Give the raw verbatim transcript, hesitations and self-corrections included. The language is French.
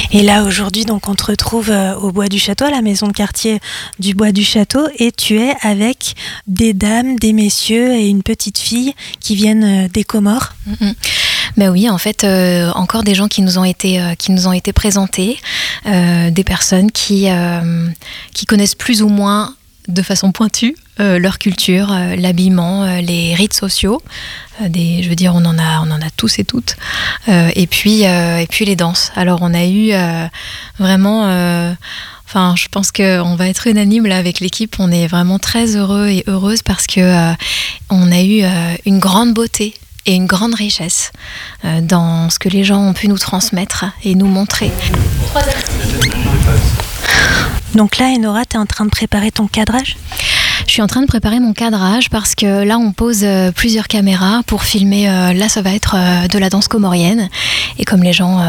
Et là aujourd'hui donc on te retrouve au Bois du Château, à la maison de quartier du Bois du Château, et tu es avec des dames, des messieurs et une petite fille qui viennent des Comores. Mmh. Ben oui, en fait, euh, encore des gens qui nous ont été, euh, qui nous ont été présentés, euh, des personnes qui, euh, qui connaissent plus ou moins de façon pointue euh, leur culture, euh, l'habillement, euh, les rites sociaux. Euh, des, je veux dire, on en a, on en a tous et toutes. Euh, et puis, euh, et puis les danses. Alors, on a eu euh, vraiment. Euh, Enfin, je pense qu'on va être unanime là avec l'équipe. On est vraiment très heureux et heureuse parce que euh, on a eu euh, une grande beauté et une grande richesse euh, dans ce que les gens ont pu nous transmettre et nous montrer. Donc là, Enora, tu es en train de préparer ton cadrage ? Je suis en train de préparer mon cadrage parce que là, on pose euh, plusieurs caméras pour filmer. Euh, là, ça va être euh, de la danse comorienne. Et comme les gens... Euh,